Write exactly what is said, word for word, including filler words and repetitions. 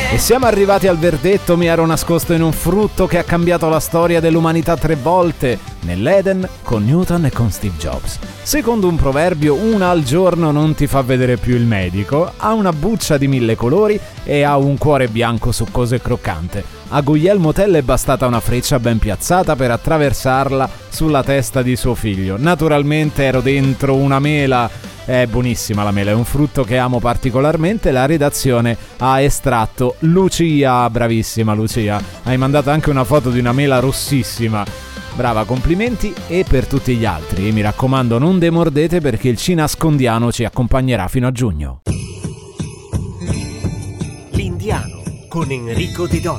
E siamo arrivati al verdetto: mi ero nascosto in un frutto che ha cambiato la storia dell'umanità tre volte, nell'Eden, con Newton e con Steve Jobs. Secondo un proverbio, una al giorno non ti fa vedere più il medico, ha una buccia di mille colori e ha un cuore bianco succoso e croccante. A Guglielmo Tell è bastata una freccia ben piazzata per attraversarla sulla testa di suo figlio. Naturalmente ero dentro una mela. È buonissima la mela, è un frutto che amo particolarmente. La redazione ha estratto Lucia, bravissima Lucia, hai mandato anche una foto di una mela rossissima. Brava, complimenti. E per tutti gli altri, mi raccomando, non demordete perché il Ci Nascondiano ci accompagnerà fino a giugno. L'Indiano con Enrico De Donno.